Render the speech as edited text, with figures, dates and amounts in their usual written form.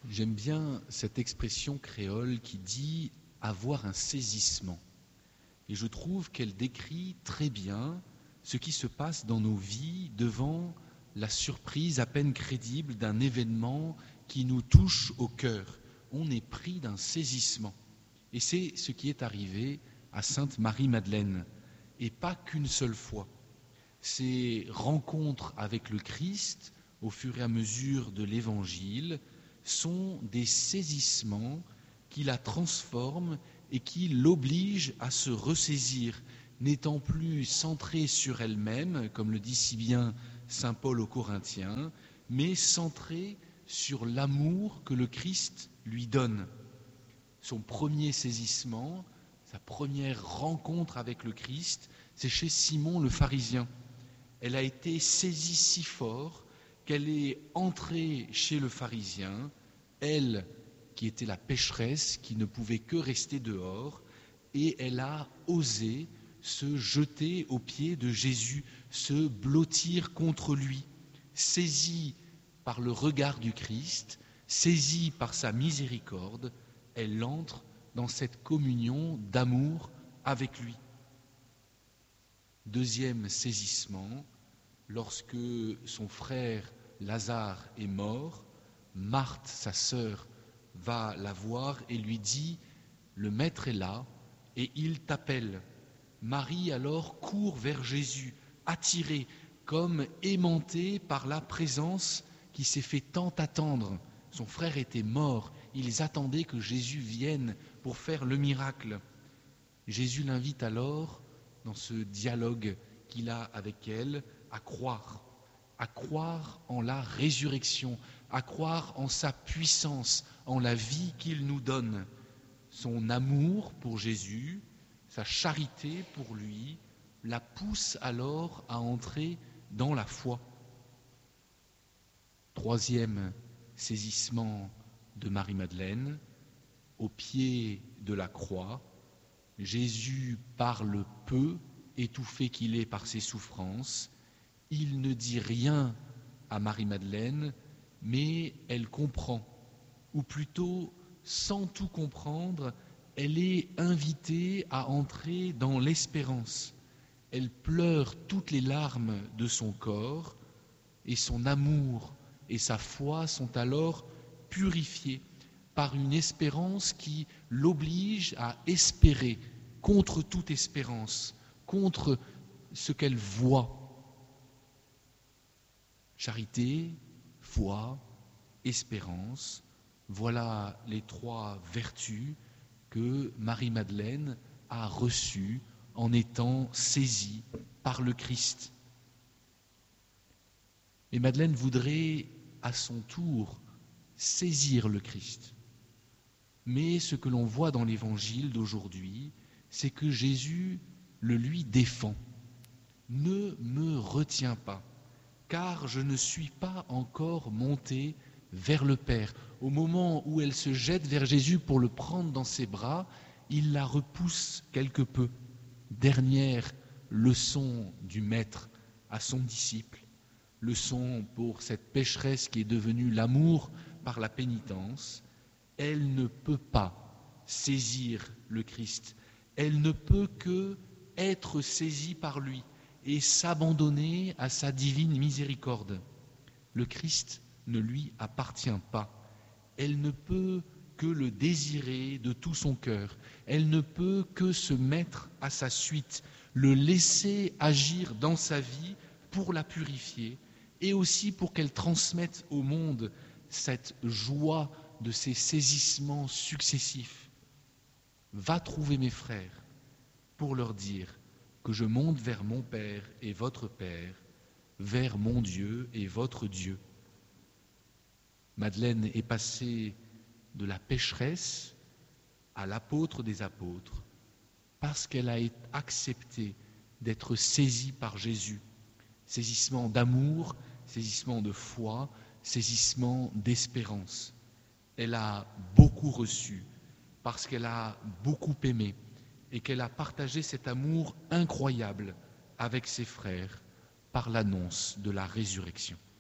J'aime bien cette expression créole qui dit « avoir un saisissement ». Et je trouve qu'elle décrit très bien ce qui se passe dans nos vies devant la surprise à peine crédible d'un événement qui nous touche au cœur. On est pris d'un saisissement. Et c'est ce qui est arrivé à Sainte Marie-Madeleine. Et pas qu'une seule fois. Ces rencontres avec le Christ, au fur et à mesure de l'Évangile, sont des saisissements qui la transforment et qui l'obligent à se ressaisir, n'étant plus centrée sur elle-même, comme le dit si bien saint Paul aux Corinthiens, mais centrée sur l'amour que le Christ lui donne. Son premier saisissement, sa première rencontre avec le Christ, c'est chez Simon le pharisien. Elle a été saisie si fort qu'elle est entrée chez le pharisien, elle qui était la pécheresse, qui ne pouvait que rester dehors, et elle a osé se jeter aux pieds de Jésus, se blottir contre lui, saisie par le regard du Christ, saisie par sa miséricorde, elle entre dans cette communion d'amour avec lui. Deuxième saisissement, lorsque son frère Lazare est mort, Marthe, sa sœur, va la voir et lui dit « Le Maître est là et il t'appelle ». Marie alors court vers Jésus, attirée, comme aimantée par la présence qui s'est fait tant attendre. Son frère était mort, ils attendaient que Jésus vienne pour faire le miracle. Jésus l'invite alors, dans ce dialogue qu'il a avec elle, à croire en la résurrection, à croire en sa puissance, en la vie qu'il nous donne. Son amour pour Jésus, sa charité pour lui, la pousse alors à entrer dans la foi. Troisième saisissement de Marie-Madeleine, au pied de la croix, Jésus parle peu, étouffé qu'il est par ses souffrances. Il ne dit rien à Marie-Madeleine, mais elle comprend, ou plutôt, sans tout comprendre, elle est invitée à entrer dans l'espérance. Elle pleure toutes les larmes de son corps, et son amour et sa foi sont alors purifiés par une espérance qui l'oblige à espérer contre toute espérance, contre ce qu'elle voit. Charité, foi, espérance, voilà les trois vertus que Marie-Madeleine a reçues en étant saisie par le Christ. Et Madeleine voudrait à son tour saisir le Christ. Mais ce que l'on voit dans l'évangile d'aujourd'hui, c'est que Jésus le lui défend. Ne me retiens pas, car je ne suis pas encore monté vers le Père. Au moment où elle se jette vers Jésus pour le prendre dans ses bras, il la repousse quelque peu. Dernière leçon du Maître à son disciple, leçon pour cette pécheresse qui est devenue l'amour par la pénitence. Elle ne peut pas saisir le Christ. Elle ne peut que être saisie par lui et s'abandonner à sa divine miséricorde. Le Christ ne lui appartient pas. Elle ne peut que le désirer de tout son cœur. Elle ne peut que se mettre à sa suite, le laisser agir dans sa vie pour la purifier et aussi pour qu'elle transmette au monde cette joie de ces saisissements successifs. Va trouver mes frères pour leur dire que je monte vers mon Père et votre Père, vers mon Dieu et votre Dieu. Madeleine est passée de la pécheresse à l'apôtre des apôtres parce qu'elle a accepté d'être saisie par Jésus. Saisissement d'amour, saisissement de foi, saisissement d'espérance. Elle a beaucoup reçu parce qu'elle a beaucoup aimé et qu'elle a partagé cet amour incroyable avec ses frères par l'annonce de la résurrection.